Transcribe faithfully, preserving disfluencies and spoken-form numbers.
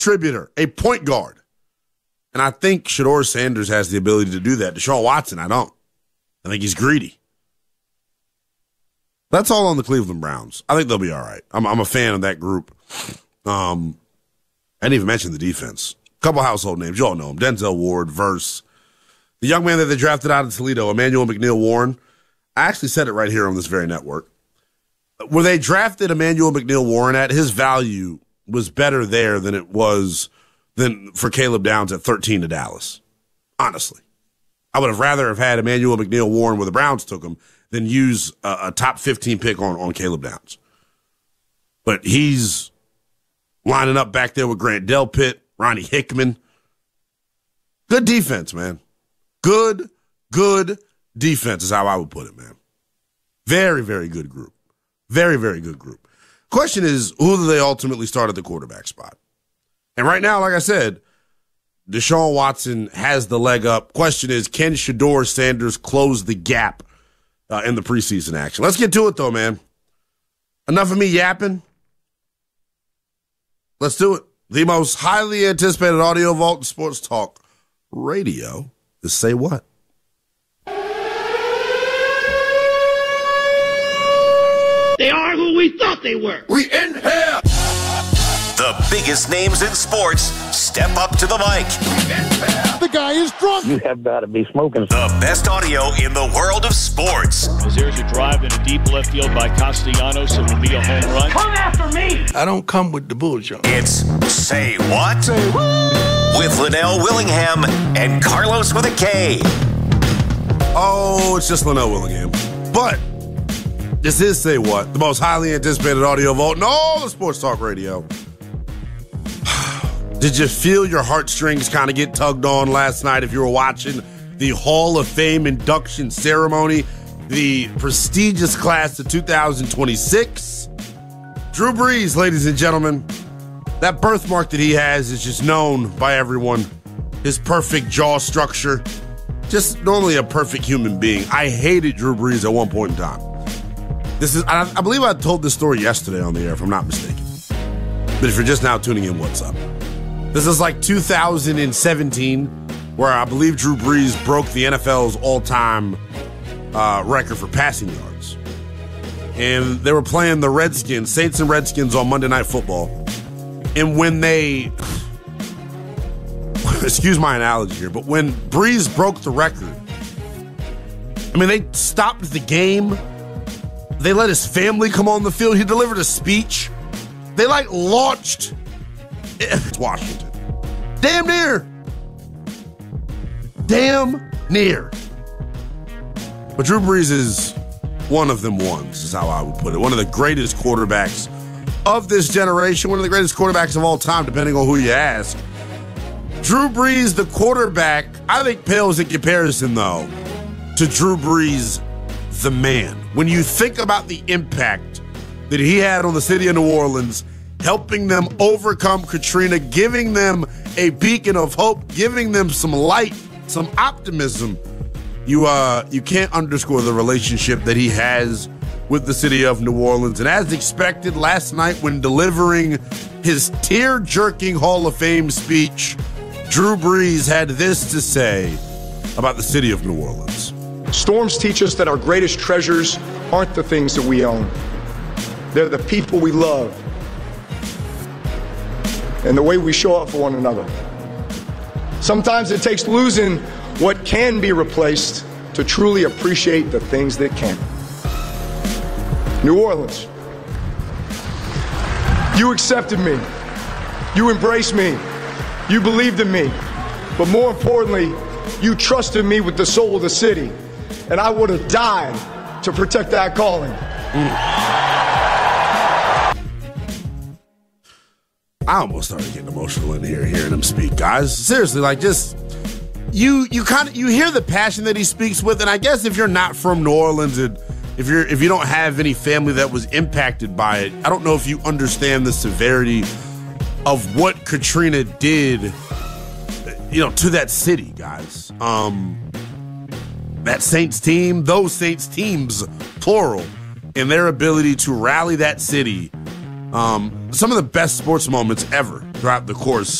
contributor, a point guard. And I think Shedeur Sanders has the ability to do that. Deshaun Watson, I don't. I think he's greedy. That's all on the Cleveland Browns. I think they'll be all right. I'm, I'm a fan of that group. Um, I didn't even mention the defense. A couple household names. You all know them. Denzel Ward, Verse. The young man that they drafted out of Toledo, Emmanuel McNeil-Warren. I actually said it right here on this very network. Where they drafted Emmanuel McNeil-Warren at, his value was better there than it was than for Caleb Downs at thirteen to Dallas. Honestly. I would have rather have had Emmanuel McNeil-Warren where the Browns took him than use a, a top fifteen pick on, on Caleb Downs. But he's lining up back there with Grant Delpit, Ronnie Hickman. Good defense, man. Good, good defense is how I would put it, man. Very, very good group. Very, very good group. Question is, who do they ultimately start at the quarterback spot? And right now, like I said, Deshaun Watson has the leg up. Question is, can Shedeur Sanders close the gap uh, in the preseason action? Let's get to it, though, man. Enough of me yapping. Let's do it. The most highly anticipated audio vault in sports talk radio is Say What? They are who we thought they were. We in here. The biggest names in sports step up to the mic. The guy is drunk. You have got to be smoking. The best audio in the world of sports. As there's a drive in a deep left field by Castellanos, it will be a home run. Come after me. I don't come with the bullshit. It's Say What? Say what? With Linnell Willingham and Carlos with a K. Oh, it's just Linnell Willingham. But this is Say What? The most highly anticipated audio vault in all the sports talk radio. Did you feel your heartstrings kind of get tugged on last night if you were watching the Hall of Fame induction ceremony, the prestigious class of two thousand twenty-six? Drew Brees, ladies and gentlemen, that birthmark that he has is just known by everyone. His perfect jaw structure, just normally a perfect human being. I hated Drew Brees at one point in time. This is, I, I believe I told this story yesterday on the air, if I'm not mistaken. But if you're just now tuning in, what's up? This is like two thousand seventeen, where I believe Drew Brees broke the N F L's all-time uh, record for passing yards. And they were playing the Redskins, Saints and Redskins on Monday Night Football. And when they, excuse my analogy here, but when Brees broke the record, I mean, they stopped the game. They let his family come on the field. He delivered a speech. They like launched It's Washington. Damn near. Damn near. But Drew Brees is one of them ones, is how I would put it. One of the greatest quarterbacks of this generation. One of the greatest quarterbacks of all time, depending on who you ask. Drew Brees, the quarterback, I think pales in comparison, though, to Drew Brees, the man. When you think about the impact that he had on the city of New Orleans, helping them overcome Katrina, giving them a beacon of hope, giving them some light, some optimism. You uh, you can't underscore the relationship that he has with the city of New Orleans. And as expected, last night when delivering his tear-jerking Hall of Fame speech, Drew Brees had this to say about the city of New Orleans. Storms teach us that our greatest treasures aren't the things that we own. They're the people we love and the way we show up for one another. Sometimes it takes losing what can be replaced to truly appreciate the things that can. New Orleans, you accepted me. You embraced me. You believed in me. But more importantly, you trusted me with the soul of the city. And I would have died to protect that calling. Mm. I almost started getting emotional in here hearing him speak, guys. Seriously, like just you you kind of you hear the passion that he speaks with, and I guess if you're not from New Orleans and if you're if you don't have any family that was impacted by it, I don't know if you understand the severity of what Katrina did, you know, to that city, guys. Um, that Saints team, those Saints teams, plural, and their ability to rally that city. Um, some of the best sports moments ever throughout the course